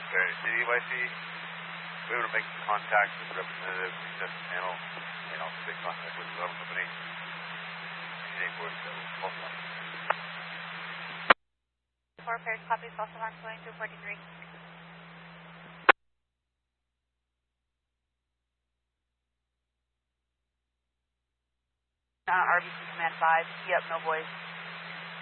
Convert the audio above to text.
Okay, CDYC, we were to make contact with the representative, access panel, and also make contact with the government company. CDA 47, 4 pairs, copy, false alarm going to 43. RBC Command 5, yep, no voice.